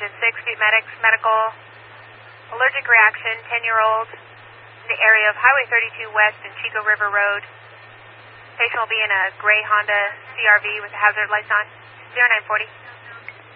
Engine 6, Street Medics, medical, allergic reaction, 10-year-old, in the area of Highway 32 West and Chico River Road. Patient will be in a gray Honda CRV with the hazard lights on, 0940.